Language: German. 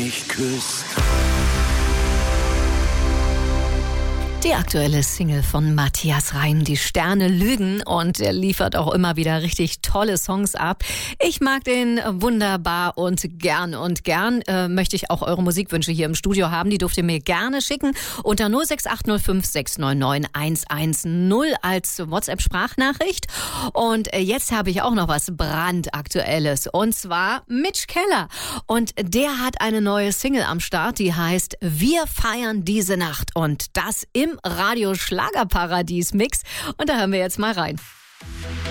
mich küsst. Die aktuelle Single von Matthias Reim, die Sterne lügen, und er liefert auch immer wieder richtig tolle Songs ab. Ich mag den wunderbar und gern möchte ich auch eure Musikwünsche hier im Studio haben. Die dürft ihr mir gerne schicken unter 06805 699 110 als WhatsApp-Sprachnachricht. Und jetzt habe ich auch noch was brandaktuelles, und zwar Mitch Keller. Und der hat eine neue Single am Start, die heißt Wir feiern diese Nacht, und das im Radio Schlagerparadies Mix. Und da hören wir jetzt mal rein.